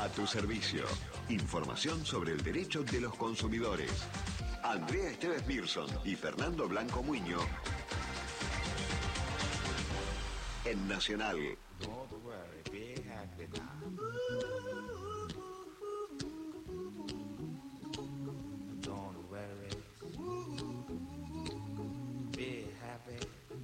A tu servicio. Información sobre el derecho de los consumidores. Andrea Esteves Mirson y Fernando Blanco Muño en Nacional. Don't worry, be happy now. Don't worry, be happy.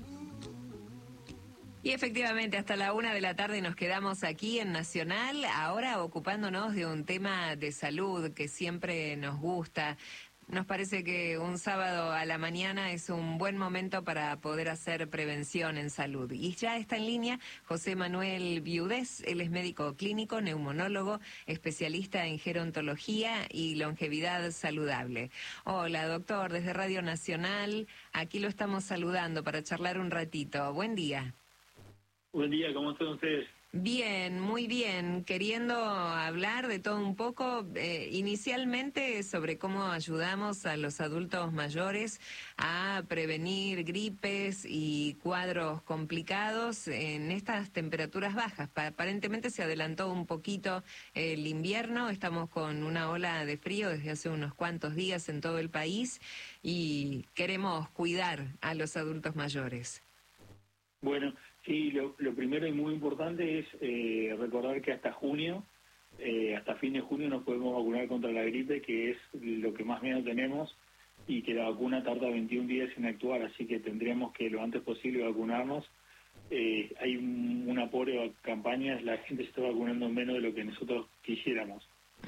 Y efectivamente, hasta la 1 de la tarde nos quedamos aquí en Nacional, ahora ocupándonos de un tema de salud que siempre nos gusta. Nos parece que un sábado a la mañana es un buen momento para poder hacer prevención en salud. Y ya está en línea José Manuel Viudés, él es médico clínico, neumonólogo, especialista en gerontología y longevidad saludable. Hola, doctor, desde Radio Nacional, aquí lo estamos saludando para charlar un ratito. Buen día. Buen día, ¿cómo están ustedes? Bien, muy bien. Queriendo hablar de todo un poco, inicialmente sobre cómo ayudamos a los adultos mayores a prevenir gripes y cuadros complicados en estas temperaturas bajas. Aparentemente se adelantó un poquito el invierno, estamos con una ola de frío desde hace unos cuantos días en todo el país y queremos cuidar a los adultos mayores. Bueno, sí, lo primero y muy importante es recordar que hasta junio, hasta fin de junio nos podemos vacunar contra la gripe, que es lo que más miedo tenemos, y que la vacuna tarda 21 días en actuar, así que tendremos que lo antes posible vacunarnos. Hay una pobre campaña, la gente se está vacunando menos de lo que nosotros quisiéramos.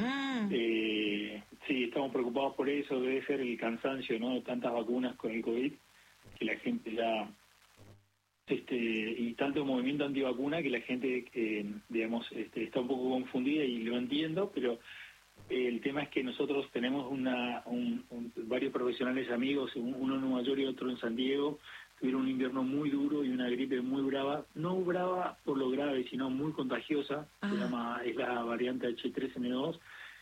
Sí, estamos preocupados por eso, debe ser el cansancio, ¿no?, de tantas vacunas con el COVID, que la gente ya... y tanto movimiento antivacuna que la gente, digamos, está un poco confundida, y lo entiendo, pero el tema es que nosotros tenemos varios profesionales amigos, uno en Nueva York y otro en San Diego, tuvieron un invierno muy duro y una gripe muy brava, no brava por lo grave, sino muy contagiosa, es la variante H3N2,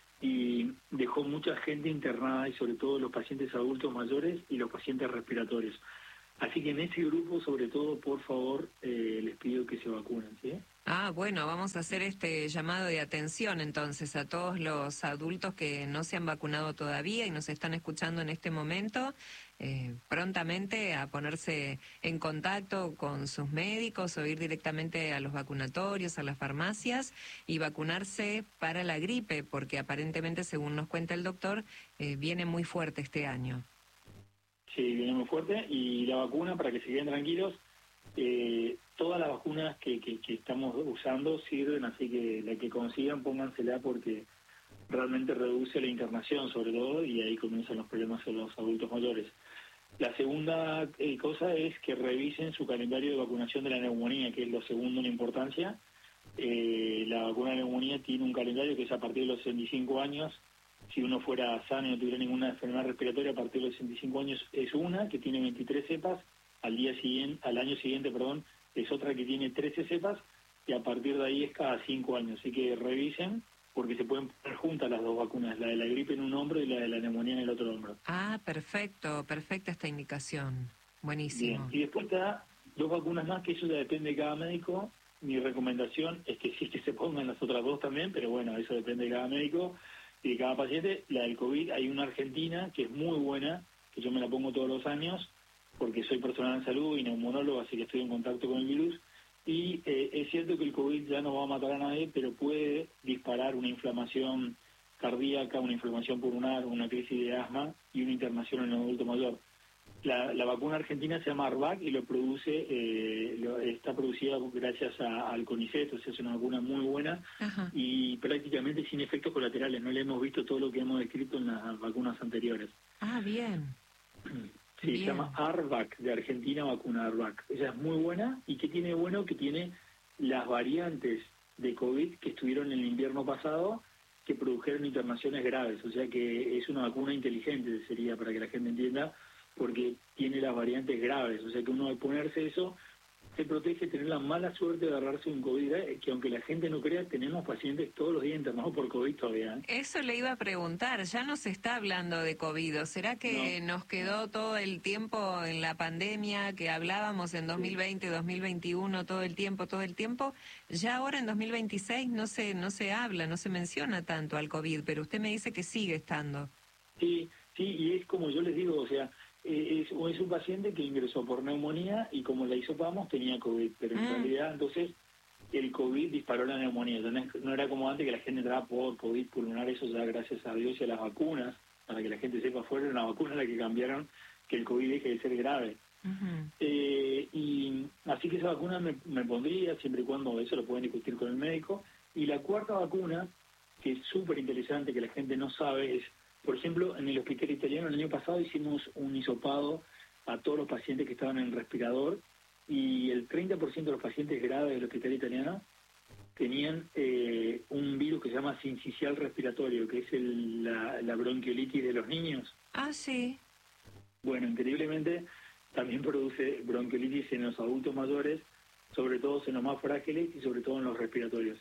y dejó mucha gente internada, y sobre todo los pacientes adultos mayores y los pacientes respiratorios. Así que en ese grupo, sobre todo, por favor, les pido que se vacunen, ¿sí? Bueno, vamos a hacer este llamado de atención entonces a todos los adultos que no se han vacunado todavía y nos están escuchando en este momento, prontamente a ponerse en contacto con sus médicos o ir directamente a los vacunatorios, a las farmacias y vacunarse para la gripe, porque aparentemente, según nos cuenta el doctor, viene muy fuerte este año. Sí, viene muy fuerte, y la vacuna, para que se queden tranquilos, todas las vacunas que estamos usando sirven, así que la que consigan póngansela, porque realmente reduce la internación sobre todo, y ahí comienzan los problemas en los adultos mayores. La segunda cosa es que revisen su calendario de vacunación de la neumonía, que es lo segundo en importancia. La vacuna de neumonía tiene un calendario que es a partir de los 65 años. Si uno fuera sano y no tuviera ninguna enfermedad respiratoria, a partir de los 65 años es una, que tiene 23 cepas, al año siguiente, es otra que tiene 13 cepas, y a partir de ahí es cada 5 años. Así que revisen, porque se pueden poner juntas las dos vacunas, la de la gripe en un hombro y la de la neumonía en el otro hombro. Perfecta esta indicación. Buenísimo. Bien. Y después está dos vacunas más, que eso ya depende de cada médico. Mi recomendación es que sí, que se pongan las otras dos también, pero bueno, eso depende de cada médico y de cada paciente. La del COVID, hay una argentina que es muy buena, que yo me la pongo todos los años, porque soy personal en salud y neumonólogo, así que estoy en contacto con el virus, y es cierto que el COVID ya no va a matar a nadie, pero puede disparar una inflamación cardíaca, una inflamación pulmonar, una crisis de asma y una internación en el adulto mayor. La vacuna argentina se llama Arvac y está producida gracias al CONICET, o sea, es una vacuna muy buena. Ajá. Y prácticamente sin efectos colaterales. No le hemos visto todo lo que hemos descrito en las vacunas anteriores. Bien. Sí, Bien. se llama Arvac, de Argentina, vacuna Arvac. Ella es muy buena. ¿Y qué tiene bueno? Que tiene las variantes de COVID que estuvieron en el invierno pasado, que produjeron internaciones graves. O sea que es una vacuna inteligente, sería, para que la gente entienda, porque tiene las variantes graves. O sea que uno, al ponerse eso, te protege tener la mala suerte de agarrarse un COVID, que aunque la gente no crea, tenemos pacientes todos los días internados por COVID todavía. Eso le iba a preguntar, ya no se está hablando de COVID, ¿será que No. nos quedó todo el tiempo en la pandemia que hablábamos en 2020, 2021, todo el tiempo? Ya ahora en 2026 no se habla, no se menciona tanto al COVID, pero usted me dice que sigue estando. Sí, y es como yo les digo, o sea, es un paciente que ingresó por neumonía y como la hisopamos tenía COVID, pero en realidad entonces el COVID disparó la neumonía. No era como antes que la gente entraba por COVID pulmonar, eso ya gracias a Dios y a las vacunas, para que la gente sepa, fueron una vacuna la que cambiaron que el COVID deje de ser grave. Y así que esa vacuna me pondría, siempre y cuando eso lo pueden discutir con el médico. Y la cuarta vacuna, que es súper interesante, que la gente no sabe, es, por ejemplo, en el hospital italiano el año pasado hicimos un hisopado a todos los pacientes que estaban en el respirador y el 30% de los pacientes graves del hospital italiano tenían un virus que se llama sincicial respiratorio, que es la bronquiolitis de los niños. Ah, sí. Bueno, increíblemente también produce bronquiolitis en los adultos mayores, sobre todo en los más frágiles y sobre todo en los respiratorios.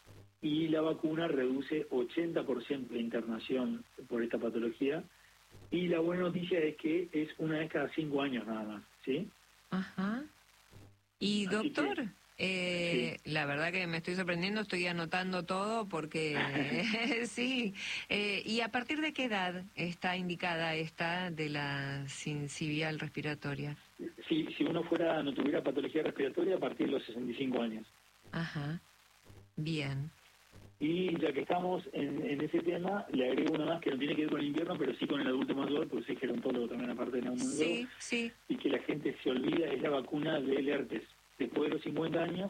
Y la vacuna reduce 80% de internación por esta patología. Y la buena noticia es que es una vez cada 5 años nada más, ¿sí? Ajá. Y Así doctor, sí. la verdad que me estoy sorprendiendo, estoy anotando todo porque sí. ¿Y a partir de qué edad está indicada esta de la sincicial respiratoria? Si uno no tuviera patología respiratoria a partir de los 65 años. Ajá. Bien. Y ya que estamos en ese tema, le agrego una más que no tiene que ver con el invierno, pero sí con el adulto mayor, porque soy gerontólogo también aparte de neumonólogo. Sí, sí. Y que la gente se olvida, es la vacuna del herpes. Después de los 50 años,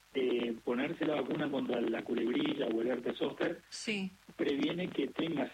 ponerse la vacuna contra la culebrilla o el herpes zóster Sí. previene que tengas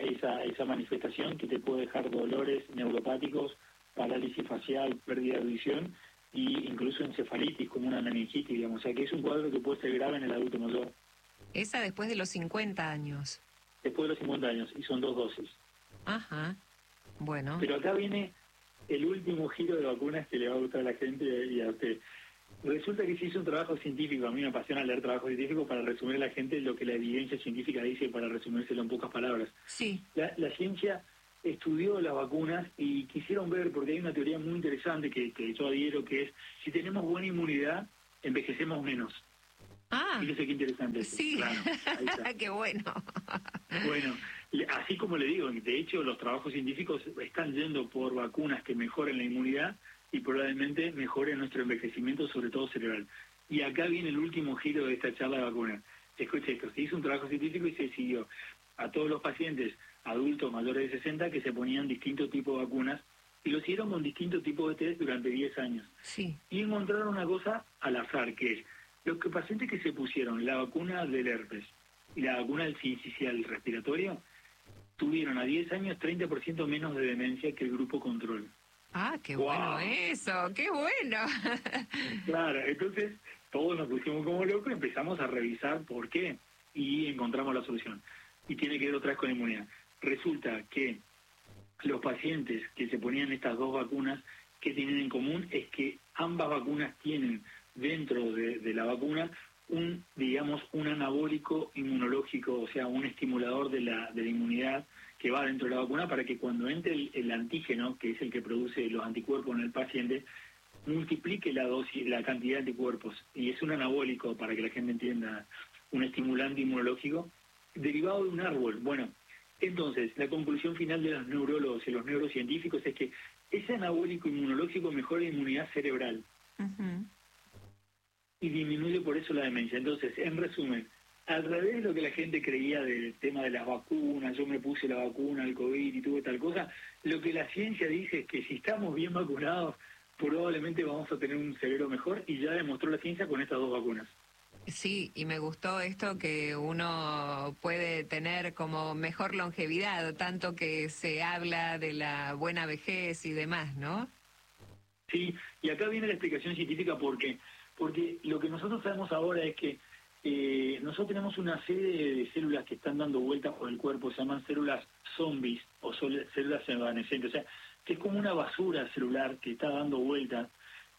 esa manifestación que te puede dejar dolores neuropáticos, parálisis facial, pérdida de audición e incluso encefalitis, como una meningitis, digamos. O sea que es un cuadro que puede ser grave en el adulto mayor. Esa después de los 50 años. Después de los 50 años, y son 2 dosis. Ajá. Bueno. Pero acá viene el último giro de vacunas que le va a gustar a la gente y a usted. Resulta que se hizo un trabajo científico, a mí me apasiona leer trabajo científico para resumir a la gente lo que la evidencia científica dice, para resumírselo en pocas palabras. Sí. La ciencia estudió las vacunas y quisieron ver, porque hay una teoría muy interesante que yo adhiero, que es, si tenemos buena inmunidad, envejecemos menos. Ah, Fíjese qué interesante eso. sí. Claro, ahí está. Qué bueno. Bueno, así como le digo, de hecho los trabajos científicos están yendo por vacunas que mejoren la inmunidad y probablemente mejoren nuestro envejecimiento, sobre todo cerebral. Y acá viene el último giro de esta charla de vacunas. Escuche esto, se hizo un trabajo científico y se siguió a todos los pacientes adultos mayores de 60 que se ponían distintos tipos de vacunas y lo hicieron con distintos tipos de test durante 10 años. Sí. Y encontraron una cosa al azar, que es los pacientes que se pusieron la vacuna del herpes y la vacuna del sincicial respiratorio tuvieron a 10 años 30% menos de demencia que el grupo control. Ah, qué ¡Wow! bueno eso, qué bueno. Claro, entonces todos nos pusimos como locos y empezamos a revisar por qué y encontramos la solución. Y tiene que ver otra vez con la inmunidad. Resulta que los pacientes que se ponían estas dos vacunas, que tienen en común es que ambas vacunas tienen dentro de la vacuna un anabólico inmunológico, o sea, un estimulador de la inmunidad que va dentro de la vacuna para que cuando entre el antígeno, que es el que produce los anticuerpos en el paciente, multiplique la dosis, la cantidad de anticuerpos. Y es un anabólico, para que la gente entienda, un estimulante inmunológico derivado de un árbol. Bueno, entonces, la conclusión final de los neurólogos y los neurocientíficos es que ese anabólico inmunológico mejora la inmunidad cerebral. Ujú. Y disminuye por eso la demencia. Entonces, en resumen, al revés de lo que la gente creía del tema de las vacunas, yo me puse la vacuna al COVID y tuve tal cosa, lo que la ciencia dice es que si estamos bien vacunados, probablemente vamos a tener un cerebro mejor, y ya demostró la ciencia con estas dos vacunas. Sí, y me gustó esto que uno puede tener como mejor longevidad, tanto que se habla de la buena vejez y demás, ¿no? Sí, y acá viene la explicación científica porque lo que nosotros sabemos ahora es que nosotros tenemos una serie de células que están dando vueltas por el cuerpo, se llaman células zombies o células evanescentes, o sea, que es como una basura celular que está dando vueltas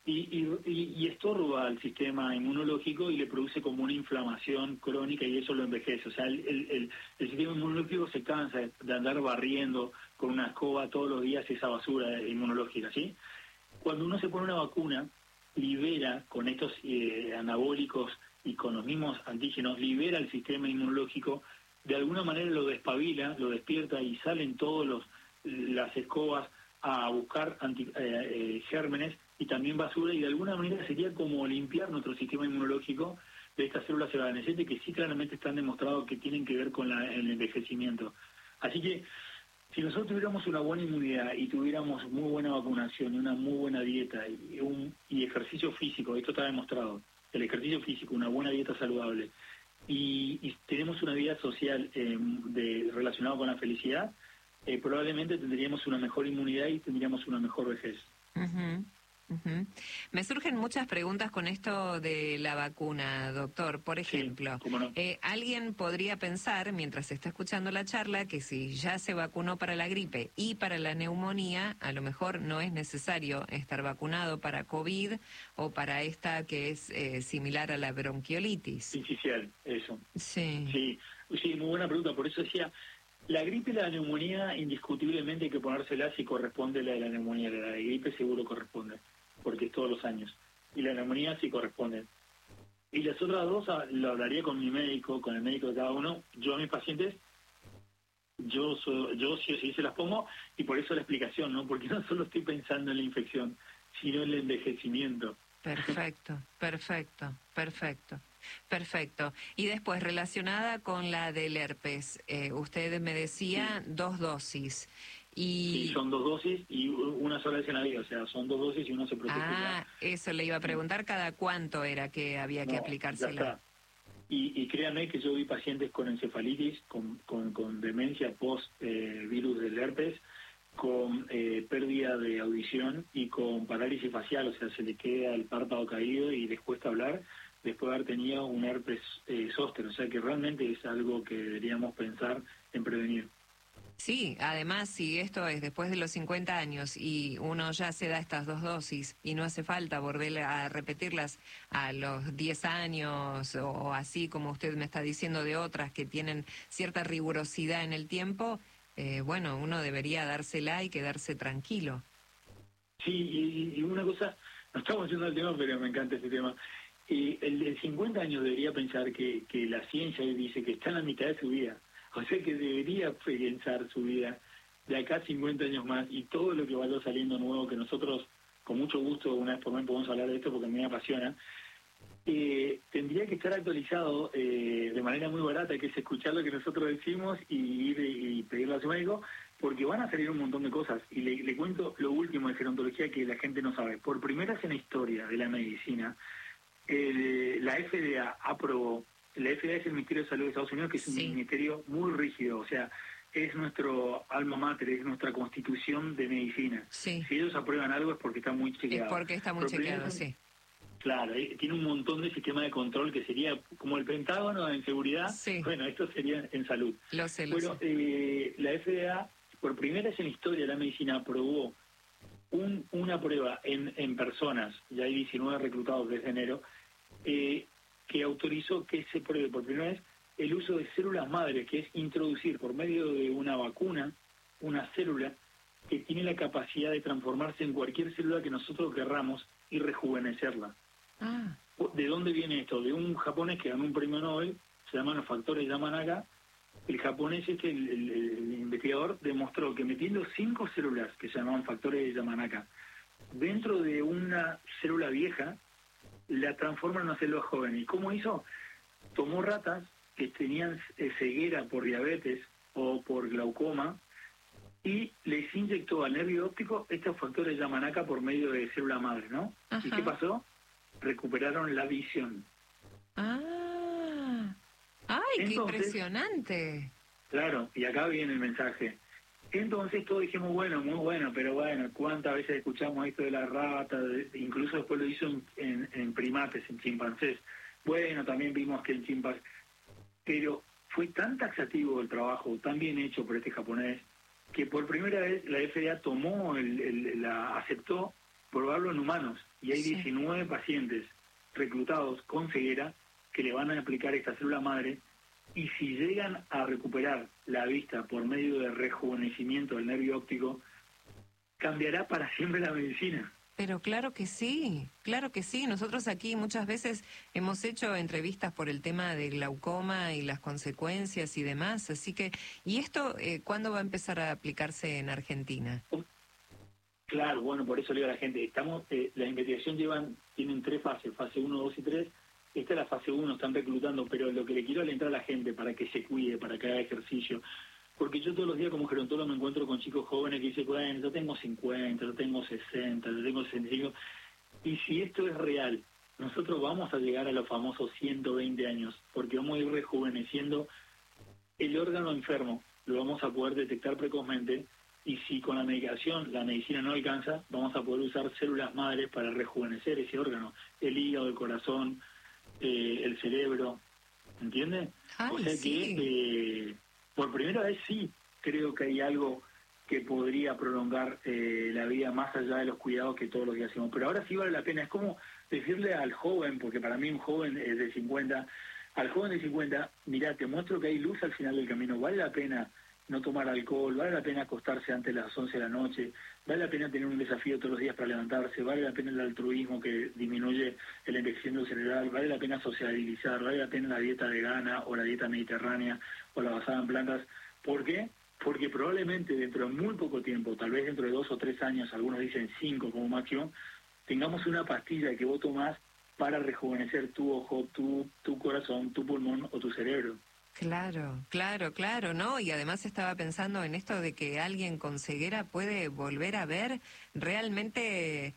y estorba al sistema inmunológico y le produce como una inflamación crónica y eso lo envejece. O sea, el sistema inmunológico se cansa de andar barriendo con una escoba todos los días esa basura inmunológica, ¿sí? Cuando uno se pone una vacuna, libera con estos anabólicos y con los mismos antígenos, libera el sistema inmunológico, de alguna manera lo despabila, lo despierta y salen todos las escobas a buscar gérmenes y también basura, y de alguna manera sería como limpiar nuestro sistema inmunológico de estas células evanescentes que sí claramente están demostrados que tienen que ver con el envejecimiento. Así que si nosotros tuviéramos una buena inmunidad y tuviéramos muy buena vacunación y una muy buena dieta y ejercicio físico, esto está demostrado, el ejercicio físico, una buena dieta saludable, y tenemos una vida social relacionada con la felicidad, probablemente tendríamos una mejor inmunidad y tendríamos una mejor vejez. Ujú, ujú. Me surgen muchas preguntas con esto de la vacuna, doctor. Por ejemplo, Sí, cómo no. alguien podría pensar, mientras está escuchando la charla, que si ya se vacunó para la gripe y para la neumonía, a lo mejor no es necesario estar vacunado para COVID o para esta que es similar a la bronquiolitis. Inicial, eso. Sí. Sí, muy buena pregunta. Por eso decía, la gripe y la neumonía indiscutiblemente hay que ponérsela si corresponde la de la neumonía. La de gripe seguro corresponde, porque es todos los años. Y la neumonía sí corresponde. Y las otras dos lo hablaría con mi médico, con el médico de cada uno. Yo a mis pacientes, yo sí o sí se las pongo, y por eso la explicación, ¿no? Porque no solo estoy pensando en la infección, sino en el envejecimiento. Perfecto, perfecto, perfecto, perfecto. Y después, relacionada con la del herpes, usted me decía 2 dosis. Sí, son 2 dosis y una sola vez en la vida, o sea, son 2 dosis y uno se protege ya. Eso le iba a preguntar, ¿cada cuánto era que había que No, ya aplicársela? está. Y créanme que yo vi pacientes con encefalitis, con demencia post virus del herpes, con pérdida de audición y con parálisis facial, o sea, se le queda el párpado caído y les cuesta hablar después de haber tenido un herpes zóster, o sea que realmente es algo que deberíamos pensar en prevenir. Sí, además, si esto es después de los 50 años y uno ya se da estas 2 dosis y no hace falta volver a repetirlas a los 10 años o así como usted me está diciendo de otras que tienen cierta rigurosidad en el tiempo, bueno, uno debería dársela y quedarse tranquilo. Sí, y una cosa, no estamos yendo al tema, pero me encanta este tema. El de 50 años debería pensar que la ciencia dice que está en la mitad de su vida. O sea que debería pensar su vida de acá a 50 años más y todo lo que vaya saliendo nuevo, que nosotros con mucho gusto una vez por mes podemos hablar de esto porque a mí me apasiona, tendría que estar actualizado de manera muy barata, que es escuchar lo que nosotros decimos y ir y pedirlo a su médico, porque van a salir un montón de cosas. Y le cuento lo último de gerontología que la gente no sabe. Por primera vez en la historia de la medicina, la FDA aprobó. La FDA es el Ministerio de Salud de Estados Unidos, que es un ministerio muy rígido, o sea, es nuestro alma mater, es nuestra constitución de medicina. Sí. Si ellos aprueban algo es porque está muy chequeado. Es porque está muy chequeado, sí. Claro, tiene un montón de sistemas de control que sería como el Pentágono en seguridad. Sí. Bueno, esto sería en salud. Lo sé. La FDA, por primera vez en la historia de la medicina, aprobó una prueba en personas, ya hay 19 reclutados desde enero, que autorizó que se pruebe por primera vez el uso de células madre, que es introducir por medio de una vacuna una célula que tiene la capacidad de transformarse en cualquier célula que nosotros querramos y rejuvenecerla. ¿De dónde viene esto? De un japonés que ganó un premio Nobel, se llaman los factores Yamanaka. El japonés, el investigador, demostró que metiendo 5 células que se llamaban factores de Yamanaka dentro de una célula vieja, la transforma en una célula joven. ¿Y cómo hizo? Tomó ratas que tenían ceguera por diabetes o por glaucoma y les inyectó al nervio óptico estos factores Yamanaka por medio de célula madre, ¿no? Ajá. ¿Y qué pasó? Recuperaron la visión. ¡Ay, entonces, qué impresionante! Claro, y acá viene el mensaje. Entonces todos dijimos, bueno, muy bueno, pero bueno, ¿cuántas veces escuchamos esto de la rata? Incluso después lo hizo en primates, en chimpancés. Bueno, también vimos que en chimpancés... Pero fue tan taxativo el trabajo, tan bien hecho por este japonés, que por primera vez la FDA tomó, aceptó probarlo en humanos. Y hay Sí. 19 pacientes reclutados con ceguera que le van a aplicar esta célula madre, y si llegan a recuperar la vista por medio de rejuvenecimiento del nervio óptico, cambiará para siempre la medicina. Pero claro que sí, claro que sí. Nosotros aquí muchas veces hemos hecho entrevistas por el tema de glaucoma y las consecuencias y demás, así que, ¿y esto cuándo va a empezar a aplicarse en Argentina? Claro, bueno, por eso le digo a la gente, la investigación tienen 3 fases, fase 1, 2 y 3. Esta es la fase 1, están reclutando, pero lo que le quiero alentar a la gente para que se cuide, para que haga ejercicio, porque yo todos los días como gerontólogo me encuentro con chicos jóvenes que dicen, bueno, yo tengo 50, yo tengo 60, yo tengo 65, y si esto es real, nosotros vamos a llegar a los famosos 120 años, porque vamos a ir rejuveneciendo el órgano enfermo, lo vamos a poder detectar precozmente, y si con la medicación, la medicina no alcanza, vamos a poder usar células madres para rejuvenecer ese órgano, el hígado, el corazón, el cerebro, ¿entiende? Ay, O sea sí. que por primera vez sí creo que hay algo que podría prolongar la vida más allá de los cuidados que todos los días hacemos. Pero ahora sí vale la pena, es como decirle al joven, porque para mí un joven es de 50, al joven de 50, mirá, te muestro que hay luz al final del camino, vale la pena no tomar alcohol, vale la pena acostarse antes de las 11 de la noche, vale la pena tener un desafío todos los días para levantarse, vale la pena el altruismo que disminuye el envejecimiento cerebral, vale la pena sociabilizar, vale la pena la dieta vegana o la dieta mediterránea o la basada en plantas. ¿Por qué? Porque probablemente dentro de muy poco tiempo, tal vez dentro de 2 o 3 años, algunos dicen 5 como máximo, tengamos una pastilla que vos tomás para rejuvenecer tu ojo, tu corazón, tu pulmón o tu cerebro. Claro, claro, claro, ¿no? Y además estaba pensando en esto de que alguien con ceguera puede volver a ver, realmente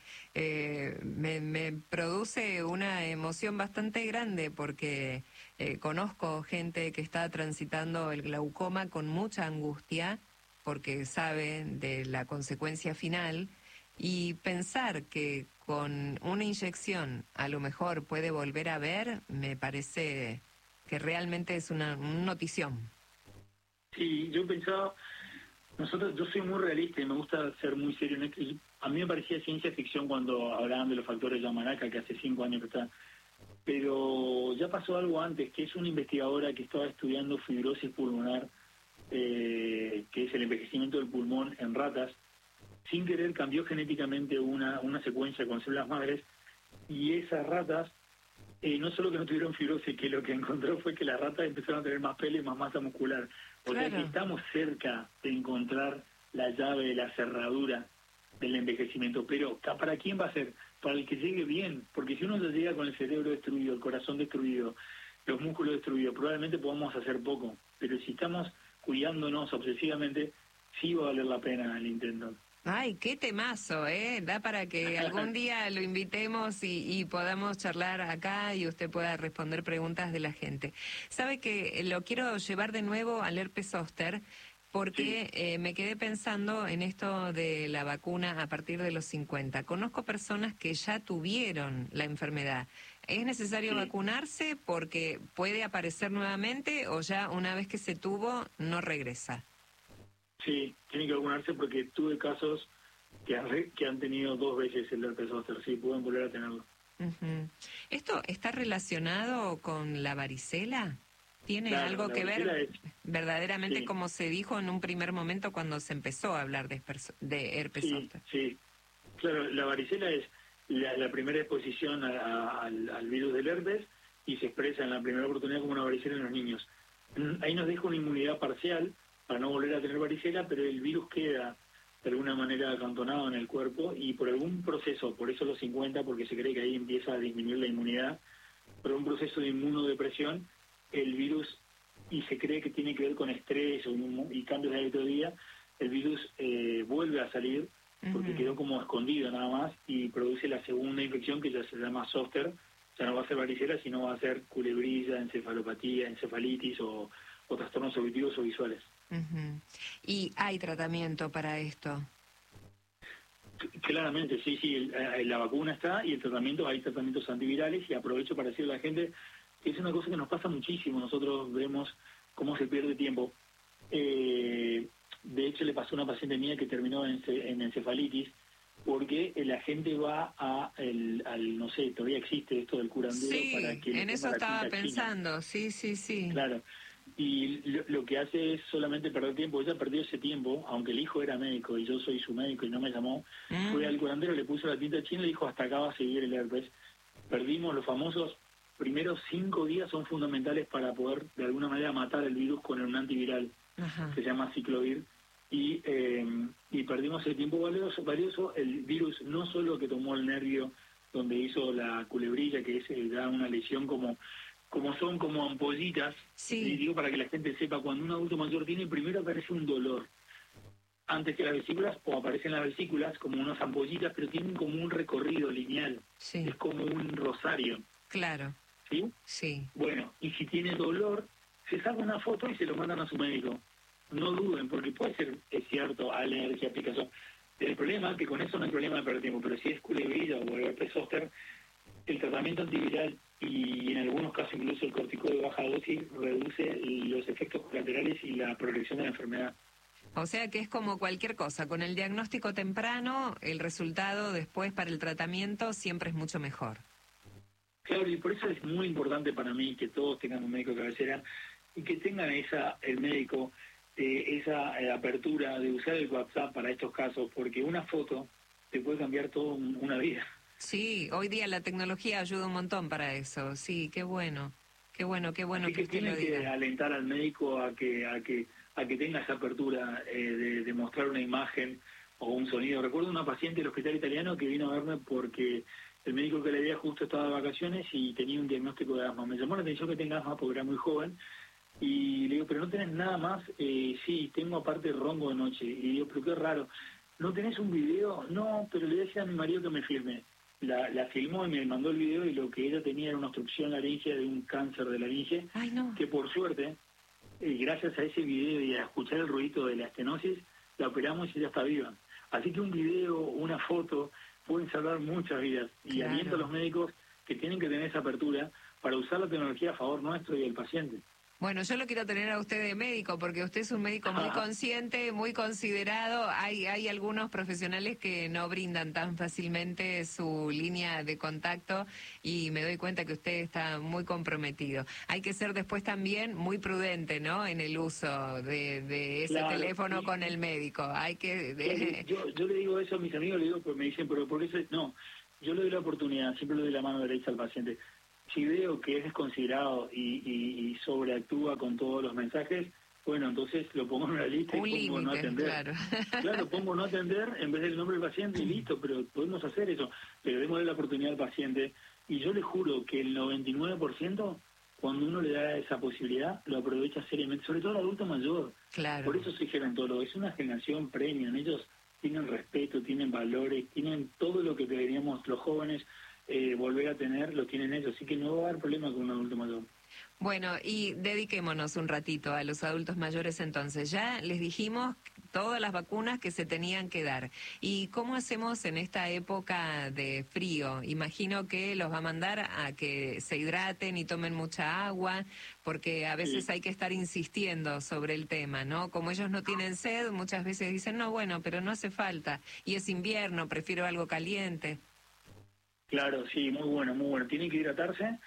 me produce una emoción bastante grande porque conozco gente que está transitando el glaucoma con mucha angustia porque sabe de la consecuencia final y pensar que con una inyección a lo mejor puede volver a ver, me parece que realmente es una notición. Sí, yo pensaba, yo soy muy realista y me gusta ser muy serio en esto. Y a mí me parecía ciencia ficción cuando hablaban de los factores de Yamanaka, que hace 5 años que está. Pero ya pasó algo antes, que es una investigadora que estaba estudiando fibrosis pulmonar, que es el envejecimiento del pulmón en ratas. Sin querer cambió genéticamente una secuencia con células madres, y esas ratas no solo que no tuvieron fibrosis, que lo que encontró fue que las ratas empezaron a tener más pelo y más masa muscular. O sea que estamos cerca de encontrar la llave de la cerradura del envejecimiento. Pero ¿para quién va a ser? Para el que llegue bien, porque si uno ya llega con el cerebro destruido, el corazón destruido, los músculos destruidos, probablemente podamos hacer poco. Pero si estamos cuidándonos obsesivamente, sí va a valer la pena el intento. Ay, qué temazo, ¿eh? Da para que algún día lo invitemos y podamos charlar acá y usted pueda responder preguntas de la gente. Sabe que lo quiero llevar de nuevo al herpes zóster porque me quedé pensando en esto de la vacuna a partir de los 50. Conozco personas que ya tuvieron la enfermedad. ¿Es necesario vacunarse porque puede aparecer nuevamente o ya una vez que se tuvo no regresa? Sí, tiene que vacunarse porque tuve casos que han tenido 2 veces el herpes zóster, sí, pueden volver a tenerlo. Uh-huh. ¿Esto está relacionado con la varicela? ¿Tiene algo que ver verdaderamente como se dijo en un primer momento cuando se empezó a hablar de herpes zóster? Sí, claro, la varicela es la primera exposición al virus del herpes y se expresa en la primera oportunidad como una varicela en los niños. Ahí nos deja una inmunidad parcial para no volver a tener varicela, pero el virus queda de alguna manera acantonado en el cuerpo y por algún proceso, por eso los 50, porque se cree que ahí empieza a disminuir la inmunidad, por un proceso de inmunodepresión, el virus, y se cree que tiene que ver con estrés y cambios de hábito de vida, el virus vuelve a salir porque quedó como escondido nada más y produce la segunda infección que ya se llama zóster. Ya no va a ser varicela, sino va a ser culebrilla, encefalopatía, encefalitis o trastornos auditivos o visuales. Uh-huh. ¿Y hay tratamiento para esto? Claramente, sí, la vacuna está y el tratamiento, hay tratamientos antivirales y aprovecho para decirle a la gente que es una cosa que nos pasa muchísimo, nosotros vemos cómo se pierde tiempo. De hecho, le pasó a una paciente mía que terminó en encefalitis porque la gente va al no sé, todavía existe esto del curandero Sí, para que le en ponga eso la estaba tinta china. pensando, sí. Claro. Y lo que hace es solamente perder tiempo. Ella perdió ese tiempo, aunque el hijo era médico y yo soy su médico y no me llamó. Fue al curandero, le puso la tinta china y le dijo, hasta acá va a seguir el herpes. Perdimos los famosos primeros 5 días, son fundamentales para poder de alguna manera matar el virus con un antiviral Ajá. que se llama Ciclovir. Y perdimos el tiempo valioso. El virus no solo que tomó el nervio donde hizo la culebrilla, que es da una lesión como son como ampollitas, Sí. y digo para que la gente sepa, cuando un adulto mayor tiene, primero aparece un dolor antes que las vesículas, o aparecen las vesículas como unas ampollitas, pero tienen como un recorrido lineal, Sí. es como un rosario, Claro, ¿sí? sí. Bueno, y si tiene dolor, se saca una foto y se lo mandan a su médico. No duden, porque puede ser, es cierto, alergia, picazón. El problema es que con eso no hay problema de perder tiempo, pero si es culebrilla o herpes zóster, el tratamiento antiviral y en algunos casos incluso el corticoide de baja dosis reduce los efectos colaterales y la progresión de la enfermedad. O sea que es como cualquier cosa, con el diagnóstico temprano, el resultado después para el tratamiento siempre es mucho mejor. Claro, y por eso es muy importante para mí que todos tengan un médico de cabecera y que tengan el médico, esa apertura de usar el WhatsApp para estos casos, porque una foto te puede cambiar toda una vida. Sí, hoy día la tecnología ayuda un montón para eso. Sí, qué bueno. Qué bueno Así que que usted lo tienen que diga. alentar al médico a que tenga esa apertura de mostrar una imagen o un sonido. Recuerdo una paciente del hospital italiano que vino a verme porque el médico que le veía justo estaba de vacaciones y tenía un diagnóstico de asma. Me llamó la atención que tenga asma porque era muy joven y le digo, pero no tenés nada más. Sí, tengo aparte ronco de noche. Y le digo, pero qué raro, ¿no tenés un video? No, pero le decía a mi marido que me filme. La filmó y me mandó el video y lo que ella tenía era una obstrucción laringea de un cáncer de laringe, Ay, no. que por suerte, gracias a ese video y a escuchar el ruido de la estenosis, la operamos y ella está viva. Así que un video, una foto, pueden salvar muchas vidas. Y Claro. aliento a los médicos que tienen que tener esa apertura para usar la tecnología a favor nuestro y del paciente. Bueno, yo lo quiero tener a usted de médico porque usted es un médico muy consciente, muy considerado. Hay algunos profesionales que no brindan tan fácilmente su línea de contacto y me doy cuenta que usted está muy comprometido. Hay que ser después también muy prudente, ¿no? En el uso de ese Claro, teléfono sí. con el médico. Hay que... Yo le digo eso a mis amigos, le digo, pues me dicen, pero ¿por qué no? Yo le doy la oportunidad, siempre le doy la mano derecha al paciente. Si veo que es desconsiderado y sobreactúa con todos los mensajes, bueno, entonces lo pongo en una lista Un y pongo no límite, atender. claro. Claro, pongo no atender en vez del nombre del paciente y listo, pero podemos hacer eso. Pero démosle la oportunidad al paciente y yo le juro que el 99%, cuando uno le da esa posibilidad, lo aprovecha seriamente, sobre todo el adulto mayor. Claro. Por eso soy gerontólogo, es una generación premium, ellos tienen respeto, tienen valores, tienen todo lo que deberíamos los jóvenes volver a tener, lo tienen ellos, así que no va a haber problema con un adulto mayor. Bueno, y dediquémonos un ratito a los adultos mayores entonces. Ya les dijimos todas las vacunas que se tenían que dar. ¿Y cómo hacemos en esta época de frío? Imagino que los va a mandar a que se hidraten y tomen mucha agua, porque a veces Sí. hay que estar insistiendo sobre el tema, ¿no? Como ellos no tienen sed, muchas veces dicen, no, bueno, pero no hace falta. Y es invierno, prefiero algo caliente. Claro, sí, muy bueno, muy bueno. Tienen que hidratarse,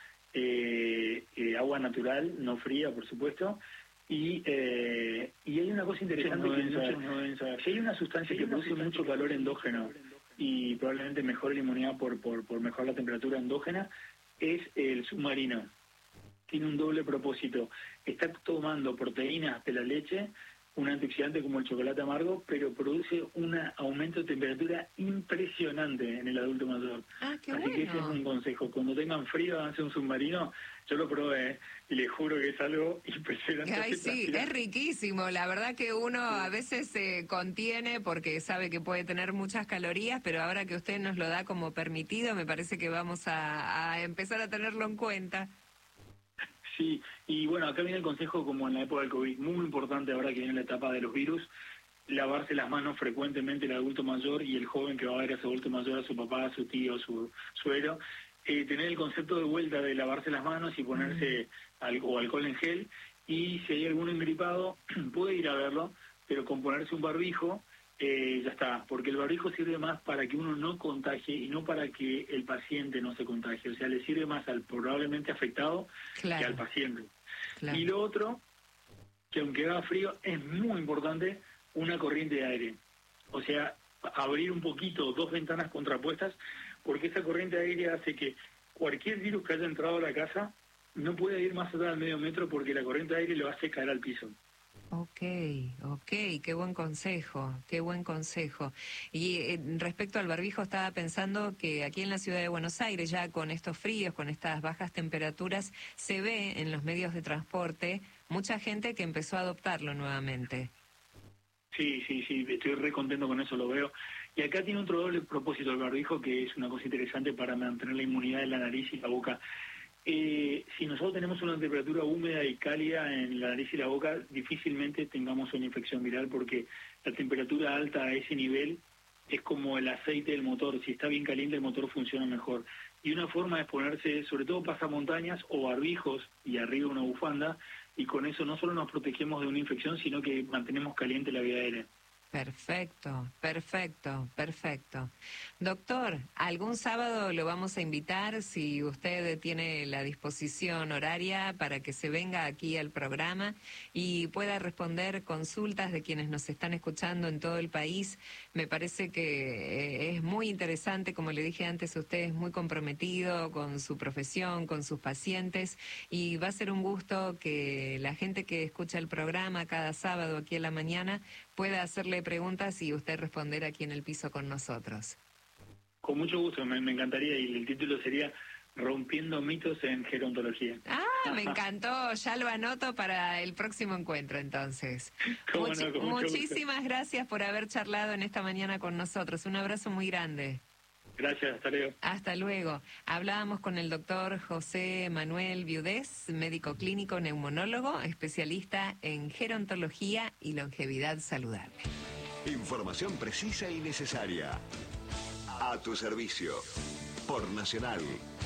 agua natural, no fría, por supuesto. Y hay una cosa interesante que muchos no deben saber. Si hay una sustancia que produce mucho calor endógeno y probablemente mejora la inmunidad por mejorar la temperatura endógena, es el submarino. Tiene un doble propósito. Está tomando proteínas de la leche, un antioxidante como el chocolate amargo, pero produce un aumento de temperatura impresionante en el adulto mayor. Ah, qué Así que ese es bueno. un consejo. Cuando tengan frío, háganse un submarino. Yo lo probé y les juro que es algo impresionante. Ay, sí, es riquísimo. La verdad que uno a veces se contiene porque sabe que puede tener muchas calorías, pero ahora que usted nos lo da como permitido, me parece que vamos a empezar a tenerlo en cuenta. Sí, y bueno, acá viene el consejo como en la época del COVID, muy importante ahora que viene la etapa de los virus, lavarse las manos frecuentemente el adulto mayor y el joven que va a ver a su adulto mayor, a su papá, a su tío, a su suegro, tener el concepto de vuelta de lavarse las manos y ponerse alcohol en gel, y si hay algún engripado puede ir a verlo, pero con ponerse un barbijo ya está, porque el barbijo sirve más para que uno no contagie y no para que el paciente no se contagie, o sea, le sirve más al probablemente afectado que al paciente. Claro. Y lo otro, que aunque haga frío, es muy importante una corriente de aire, o sea, abrir un poquito 2 ventanas contrapuestas, porque esa corriente de aire hace que cualquier virus que haya entrado a la casa no pueda ir más allá del medio metro porque la corriente de aire lo hace caer al piso. Ok, qué buen consejo, qué buen consejo. Y respecto al barbijo, estaba pensando que aquí en la ciudad de Buenos Aires, ya con estos fríos, con estas bajas temperaturas, se ve en los medios de transporte mucha gente que empezó a adoptarlo nuevamente. Sí, estoy re contento con eso, lo veo. Y acá tiene otro doble propósito el barbijo, que es una cosa interesante para mantener la inmunidad de la nariz y la boca. Si nosotros tenemos una temperatura húmeda y cálida en la nariz y la boca, difícilmente tengamos una infección viral, porque la temperatura alta a ese nivel es como el aceite del motor. Si está bien caliente, el motor funciona mejor. Y una forma es ponerse, sobre todo pasamontañas o barbijos y arriba una bufanda, y con eso no solo nos protegemos de una infección, sino que mantenemos caliente la vía aérea. Perfecto. Doctor, algún sábado lo vamos a invitar, si usted tiene la disposición horaria, para que se venga aquí al programa y pueda responder consultas de quienes nos están escuchando en todo el país. Me parece que es muy interesante, como le dije antes, usted es muy comprometido con su profesión, con sus pacientes, y va a ser un gusto que la gente que escucha el programa cada sábado aquí en la mañana pueda hacerle preguntas y usted responder aquí en el piso con nosotros. Con mucho gusto, me encantaría, y el título sería Rompiendo mitos en gerontología. Ah, me encantó, ya lo anoto para el próximo encuentro entonces. Muchísimas gracias por haber charlado en esta mañana con nosotros, un abrazo muy grande. Gracias, hasta luego. Hasta luego. Hablábamos con el doctor José Manuel Viudés, médico clínico neumonólogo, especialista en gerontología y longevidad saludable. Información precisa y necesaria. A tu servicio. Por Nacional.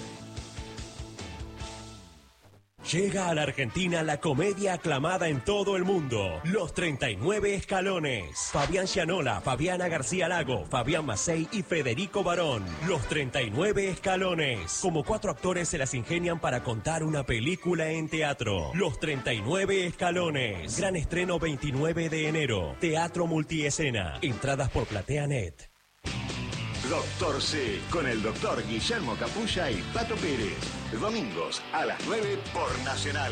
Llega a la Argentina la comedia aclamada en todo el mundo, Los 39 Escalones. Fabián Gianola, Fabiana García Lago, Fabián Macei y Federico Barón. Los 39 Escalones. Como 4 actores se las ingenian para contar una película en teatro. Los 39 Escalones. Gran estreno 29 de enero. Teatro multiescena. Entradas por PlateaNet. Doctor C, con el doctor Guillermo Capulla y Pato Pérez. Domingos a las 9 por Nacional.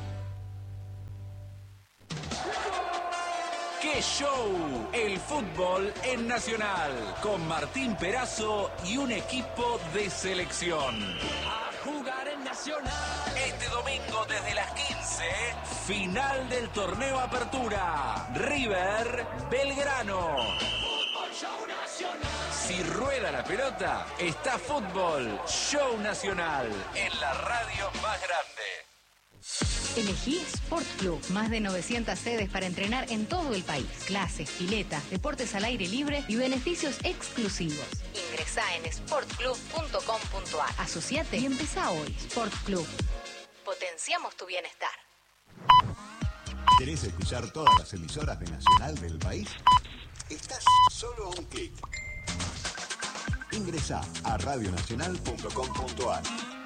¡Qué show! El fútbol en Nacional, con Martín Perazo y un equipo de selección. A jugar en Nacional. Este domingo desde las 15, final del torneo Apertura. River Belgrano. Fútbol Show Nacional. Si rueda la pelota, está Fútbol Show Nacional en la radio más grande. Elegí Sport Club. Más de 900 sedes para entrenar en todo el país. Clases, piletas, deportes al aire libre y beneficios exclusivos. Ingresá en sportclub.com.ar. Asociate y empezá hoy. Sport Club. Potenciamos tu bienestar. ¿Querés escuchar todas las emisoras de Nacional del país? Estás solo a un clic. Ingresá a radionacional.com.ar.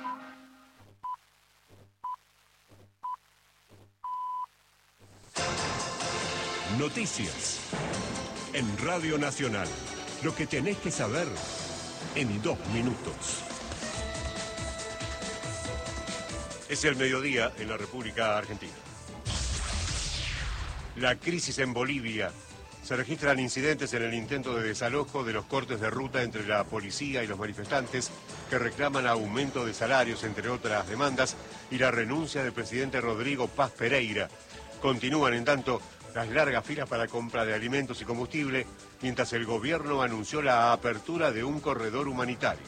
Noticias en Radio Nacional. Lo que tenés que saber en 2 minutos. Es el mediodía en la República Argentina. La crisis en Bolivia. Se registran incidentes en el intento de desalojo de los cortes de ruta entre la policía y los manifestantes que reclaman aumento de salarios, entre otras demandas, y la renuncia del presidente Rodrigo Paz Pereira. Continúan, en tanto, las largas filas para compra de alimentos y combustible, mientras el gobierno anunció la apertura de un corredor humanitario.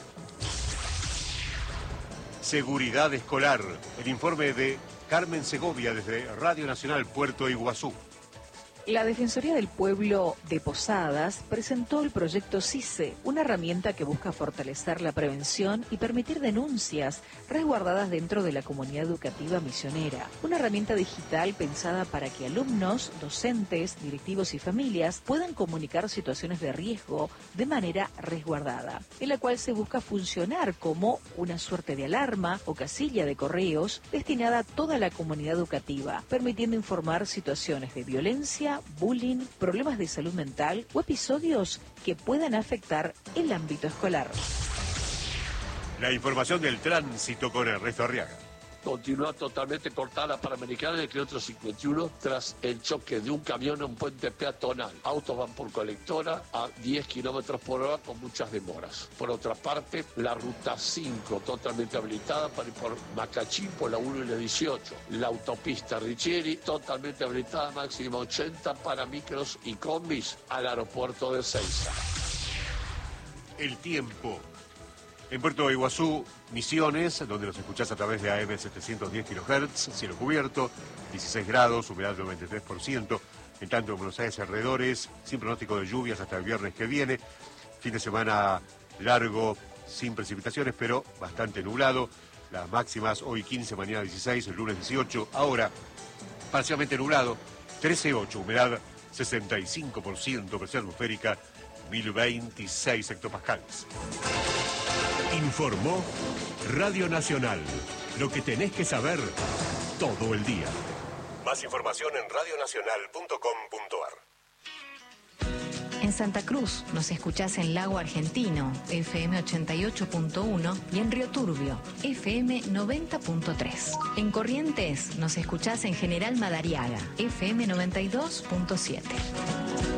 Seguridad escolar. El informe de Carmen Segovia desde Radio Nacional Puerto Iguazú. La Defensoría del Pueblo de Posadas presentó el proyecto CICE, una herramienta que busca fortalecer la prevención y permitir denuncias resguardadas dentro de la comunidad educativa misionera. Una herramienta digital pensada para que alumnos, docentes, directivos y familias puedan comunicar situaciones de riesgo de manera resguardada, en la cual se busca funcionar como una suerte de alarma o casilla de correos destinada a toda la comunidad educativa, permitiendo informar situaciones de violencia, bullying, problemas de salud mental o episodios que puedan afectar el ámbito escolar. La información del tránsito con Ernesto Arriaga. Continúa totalmente cortada la Panamericana del kilómetro 51 tras el choque de un camión en un puente peatonal. Autos van por colectora a 10 kilómetros por hora con muchas demoras. Por otra parte, la ruta 5 totalmente habilitada para ir por Macachín, por la 1 y la 18. La autopista Richieri totalmente habilitada, máxima 80 para micros y combis al aeropuerto de Ezeiza. El tiempo. En Puerto Iguazú, Misiones, donde nos escuchás a través de AM 710 kHz, cielo cubierto, 16 grados, humedad 93%. En tanto, en Buenos Aires alrededores, sin pronóstico de lluvias hasta el viernes que viene. Fin de semana largo, sin precipitaciones, pero bastante nublado. Las máximas hoy 15, mañana 16, el lunes 18. Ahora, parcialmente nublado, 13,8, humedad 65%, presión atmosférica 1026 hectopascales. Informó Radio Nacional. Lo que tenés que saber todo el día. Más información en radionacional.com.ar. En Santa Cruz nos escuchás en Lago Argentino, FM 88.1 y en Río Turbio, FM 90.3. En Corrientes nos escuchás en General Madariaga, FM 92.7.